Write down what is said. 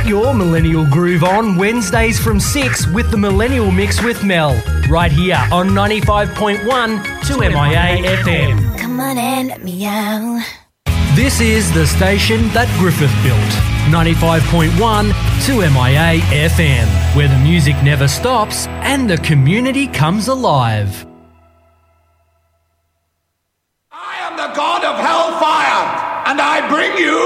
Get your millennial groove on Wednesdays from 6 with the Millennial Mix with Mel, right here on 95.1 2MIA FM. Come on and let me out. This is the station that Griffith built, 95.1 2MIA FM, where the music never stops and the community comes alive. I am the god of hellfire, and I bring you